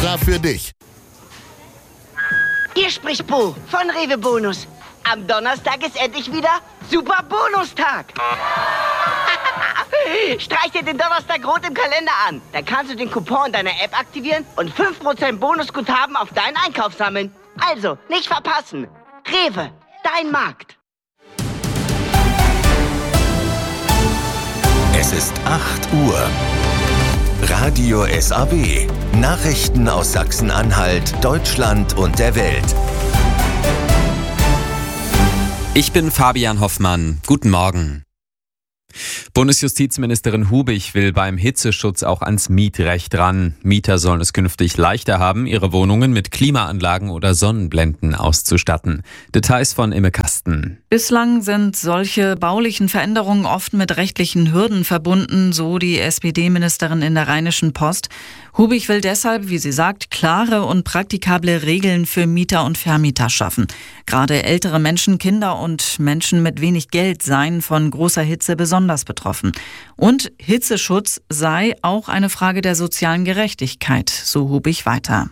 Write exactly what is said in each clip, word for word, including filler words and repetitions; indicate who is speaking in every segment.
Speaker 1: Klar für dich.
Speaker 2: Hier spricht Bo von Rewe Bonus. Am Donnerstag ist endlich wieder Super Bonustag. Streich dir den Donnerstag rot im Kalender an. Dann kannst du den Coupon deiner App aktivieren und fünf Prozent Bonusguthaben auf deinen Einkauf sammeln. Also, nicht verpassen. Rewe, dein Markt.
Speaker 3: Es ist acht Uhr. Radio S A W. Nachrichten aus Sachsen-Anhalt, Deutschland und der Welt.
Speaker 4: Ich bin Fabian Hoffmann. Guten Morgen. Bundesjustizministerin Hubich will beim Hitzeschutz auch ans Mietrecht ran. Mieter sollen es künftig leichter haben, ihre Wohnungen mit Klimaanlagen oder Sonnenblenden auszustatten. Details von Imme Kasten.
Speaker 5: Bislang sind solche baulichen Veränderungen oft mit rechtlichen Hürden verbunden, so die S P D-Ministerin in der Rheinischen Post. Hubich will deshalb, wie sie sagt, klare und praktikable Regeln für Mieter und Vermieter schaffen. Gerade ältere Menschen, Kinder und Menschen mit wenig Geld seien von großer Hitze besonders betroffen. Und Hitzeschutz sei auch eine Frage der sozialen Gerechtigkeit, so Hubich weiter.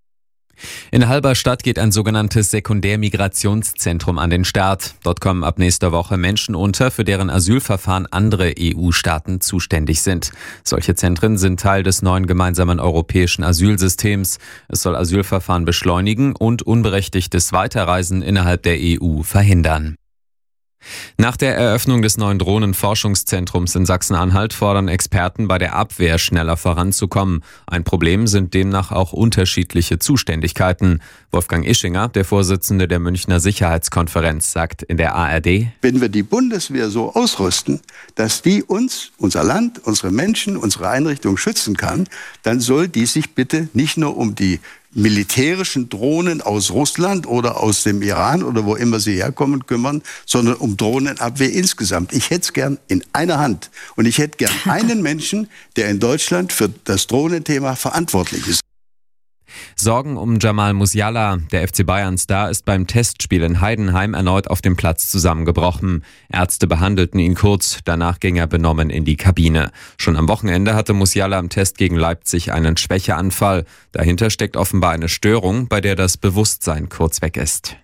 Speaker 4: In Halberstadt geht ein sogenanntes Sekundärmigrationszentrum an den Start. Dort kommen ab nächster Woche Menschen unter, für deren Asylverfahren andere E U-Staaten zuständig sind. Solche Zentren sind Teil des neuen gemeinsamen europäischen Asylsystems. Es soll Asylverfahren beschleunigen und unberechtigtes Weiterreisen innerhalb der E U verhindern. Nach der Eröffnung des neuen Drohnenforschungszentrums in Sachsen-Anhalt fordern Experten bei der Abwehr schneller voranzukommen. Ein Problem sind demnach auch unterschiedliche Zuständigkeiten. Wolfgang Ischinger, der Vorsitzende der Münchner Sicherheitskonferenz, sagt in der A R D:
Speaker 6: Wenn wir die Bundeswehr so ausrüsten, dass die uns, unser Land, unsere Menschen, unsere Einrichtungen schützen kann, dann soll die sich bitte nicht nur um die militärischen Drohnen aus Russland oder aus dem Iran oder wo immer sie herkommen kümmern, sondern um Drohnenabwehr insgesamt. Ich hätte es gern in einer Hand. Und ich hätte gern einen Menschen, der in Deutschland für das Drohnenthema verantwortlich ist.
Speaker 4: Sorgen um Jamal Musiala, der F C Bayern-Star, ist beim Testspiel in Heidenheim erneut auf dem Platz zusammengebrochen. Ärzte behandelten ihn kurz, danach ging er benommen in die Kabine. Schon am Wochenende hatte Musiala im Test gegen Leipzig einen Schwächeanfall. Dahinter steckt offenbar eine Störung, bei der das Bewusstsein kurz weg ist.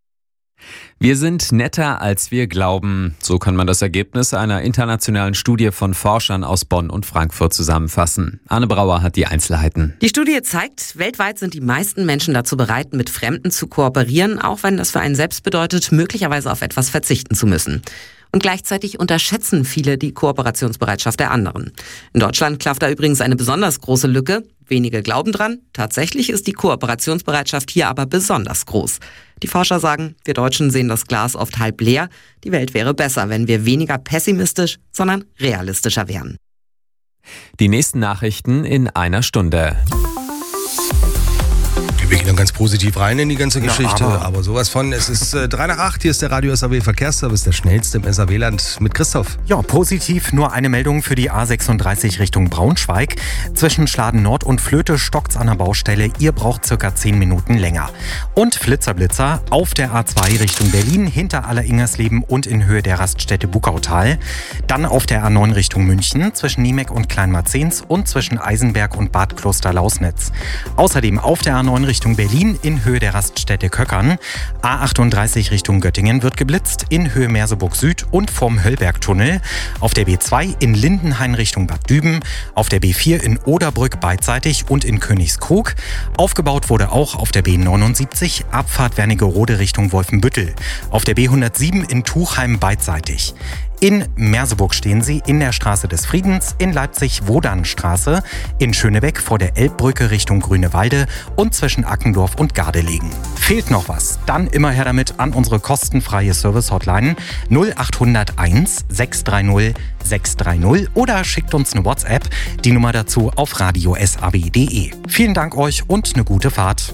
Speaker 4: Wir sind netter, als wir glauben. So kann man das Ergebnis einer internationalen Studie von Forschern aus Bonn und Frankfurt zusammenfassen. Anne Brauer hat die Einzelheiten.
Speaker 7: Die Studie zeigt, weltweit sind die meisten Menschen dazu bereit, mit Fremden zu kooperieren, auch wenn das für einen selbst bedeutet, möglicherweise auf etwas verzichten zu müssen. Und gleichzeitig unterschätzen viele die Kooperationsbereitschaft der anderen. In Deutschland klafft da übrigens eine besonders große Lücke. Wenige glauben dran. Tatsächlich ist die Kooperationsbereitschaft hier aber besonders groß. Die Forscher sagen, wir Deutschen sehen das Glas oft halb leer. Die Welt wäre besser, wenn wir weniger pessimistisch, sondern realistischer wären.
Speaker 4: Die nächsten Nachrichten in einer Stunde.
Speaker 8: Wir gehen dann ganz positiv rein in die ganze Geschichte,
Speaker 9: Na, aber.
Speaker 8: aber sowas von, es ist äh, drei nach acht, hier ist der Radio S A W Verkehrsservice, der schnellste im S A W-Land mit Christoph.
Speaker 9: Ja, positiv, nur eine Meldung für die A sechsunddreißig Richtung Braunschweig. Zwischen Schladen Nord und Flöte stockt's an der Baustelle, ihr braucht circa zehn Minuten länger. Und Flitzer-Blitzer auf der A zwei Richtung Berlin, hinter Alleringersleben und in Höhe der Raststätte Bukautal. Dann auf der A neun Richtung München, zwischen Niemek und Kleinmarzens und zwischen Eisenberg und Bad Kloster-Lausnitz. Außerdem auf der A neun Richtung Berlin in Höhe der Raststätte Köckern. A achtunddreißig Richtung Göttingen wird geblitzt in Höhe Merseburg Süd und vom Höllbergtunnel. Auf der B zwei in Lindenhain Richtung Bad Düben. Auf der B vier in Oderbrück beidseitig und in Königskrug. Aufgebaut wurde auch auf der B neunundsiebzig Abfahrt Wernigerode Richtung Wolfenbüttel. Auf der B hundertsieben in Tuchheim beidseitig. In Merseburg stehen sie in der Straße des Friedens, in Leipzig Wodanstraße, in Schönebeck vor der Elbbrücke Richtung Grünewalde und zwischen Ackendorf und Gardelegen. Fehlt noch was? Dann immer her damit an unsere kostenfreie Service-Hotline null acht null eins sechs drei null sechs drei null oder schickt uns eine WhatsApp, die Nummer dazu auf radio s a w punkt d e. Vielen Dank euch und eine gute Fahrt.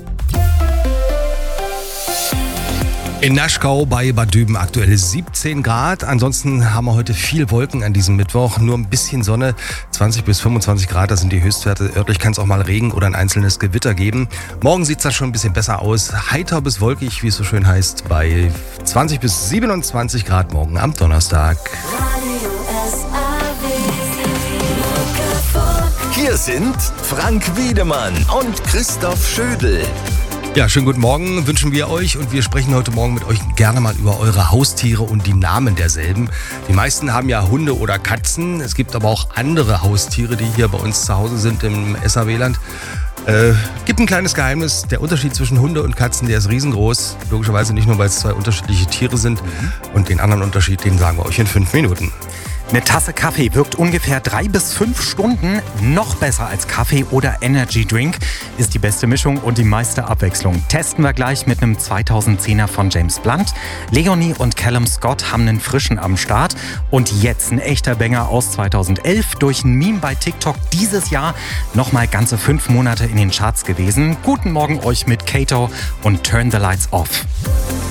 Speaker 8: In Naschkau bei Bad Düben aktuell siebzehn Grad. Ansonsten haben wir heute viel Wolken an diesem Mittwoch. Nur ein bisschen Sonne, zwanzig bis fünfundzwanzig Grad, das sind die Höchstwerte. Örtlich kann es auch mal Regen oder ein einzelnes Gewitter geben. Morgen sieht es dann schon ein bisschen besser aus. Heiter bis wolkig, wie es so schön heißt, bei zwanzig bis siebenundzwanzig Grad morgen am Donnerstag.
Speaker 3: Hier Hier sind Frank Wiedemann und Christoph Schödel.
Speaker 8: Ja, schönen guten Morgen wünschen wir euch und wir sprechen heute Morgen mit euch gerne mal über eure Haustiere und die Namen derselben. Die meisten haben ja Hunde oder Katzen. Es gibt aber auch andere Haustiere, die hier bei uns zu Hause sind im S A W-Land. Äh, gibt ein kleines Geheimnis. Der Unterschied zwischen Hunde und Katzen, der ist riesengroß. Logischerweise nicht nur, weil es zwei unterschiedliche Tiere sind. Mhm. Und den anderen Unterschied, den sagen wir euch in fünf Minuten.
Speaker 9: Eine Tasse Kaffee wirkt ungefähr drei bis fünf Stunden. Noch besser als Kaffee oder Energy Drink ist die beste Mischung und die meiste Abwechslung. Testen wir gleich mit einem zweitausendzehner von James Blunt. Leonie und Callum Scott haben einen frischen am Start. Und jetzt ein echter Banger aus zweitausendelf. Durch ein Meme bei TikTok dieses Jahr nochmal ganze fünf Monate in den Charts gewesen. Guten Morgen euch mit Kato und Turn the Lights Off.